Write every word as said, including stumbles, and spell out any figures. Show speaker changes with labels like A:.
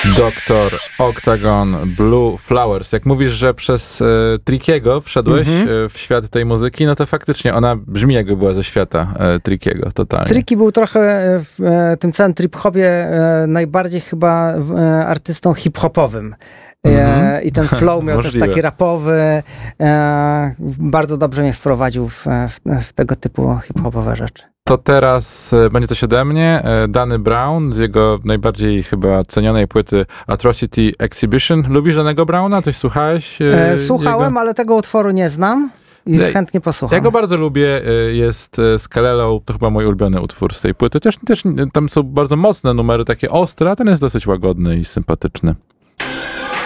A: doktor Octagon Blue Flowers. Jak mówisz, że przez e, Trickiego wszedłeś mm-hmm. e, w świat tej muzyki, no to faktycznie ona brzmi jakby była ze świata e, Trickiego, totalnie.
B: Tricky był trochę w e, tym całym trip-hopie e, najbardziej chyba e, artystą hip-hopowym. Mm-hmm. I ten flow miał też taki rapowy. E, bardzo dobrze mnie wprowadził w, w, w tego typu hip-hopowe rzeczy.
A: To teraz będzie coś ode mnie. Danny Brown z jego najbardziej chyba cenionej płyty Atrocity Exhibition. Lubisz Danego Browna? Coś słuchałeś?
B: E, słuchałem, jego? Ale tego utworu nie znam i chętnie posłucham.
A: Ja go bardzo lubię. Jest z Kelelą. To chyba mój ulubiony utwór z tej płyty. Też, też tam są bardzo mocne numery, takie ostre, a ten jest dosyć łagodny i sympatyczny.